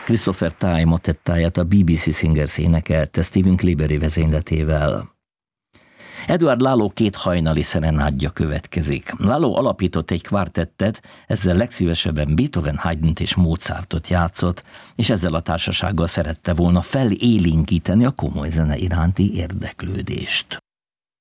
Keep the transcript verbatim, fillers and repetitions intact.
Christopher Time mottettáját a bé bé cé Singers énekelte Stephen Clibberry vezényletével. Eduard Lalo két hajnali szerenádja következik. Lalo alapított egy kvártettet, ezzel legszívesebben Beethoven, Haydnt és Mozartot játszott, és ezzel a társasággal szerette volna felélénkíteni a komoly zene iránti érdeklődést.